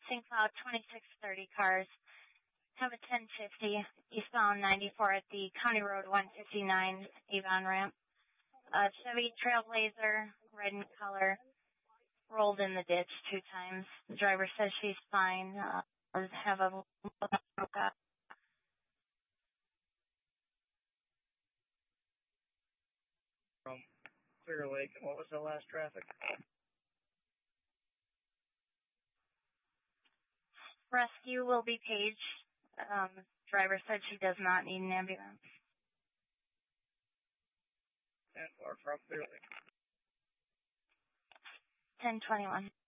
St. Cloud 2630 cars have a 1050 eastbound 94 at the County Road 159 Avon ramp. Chevy Trailblazer, red in color, rolled in the ditch 2 times. The driver says she's fine. Have a from Clear Lake. And what was the last traffic? Rescue will be paged. Driver said she does not need an ambulance. And or from Clear Lake. 1021.